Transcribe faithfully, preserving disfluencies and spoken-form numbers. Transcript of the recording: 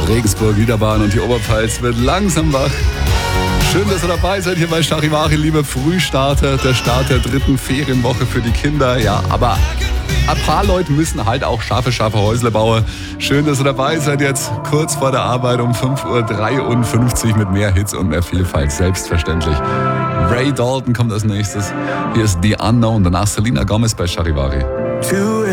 Regensburg, Niederbayern und die Oberpfalz wird langsam wach. Schön, dass ihr dabei seid hier bei Charivari, liebe Frühstarter, der Start der dritten Ferienwoche für die Kinder. Ja, aber ein paar Leute müssen halt auch scharfe, scharfe Häusle bauen. Schön, dass ihr dabei seid jetzt kurz vor der Arbeit um fünf Uhr dreiundfünfzig mit mehr Hits und mehr Vielfalt, selbstverständlich. Ray Dalton kommt als nächstes. Hier ist The Unknown, danach Selena Gomez bei Charivari.